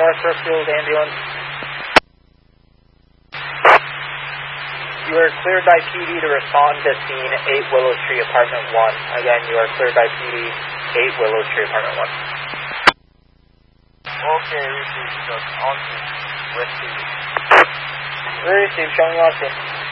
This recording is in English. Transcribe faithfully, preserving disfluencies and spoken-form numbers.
North Brookfield ambulance. You are cleared by P D to respond to scene eight Willow Tree, apartment one. Again, you are cleared by P D, eight Willow Tree, apartment one. Okay, received. On scene. With P D. Received, showing on scene.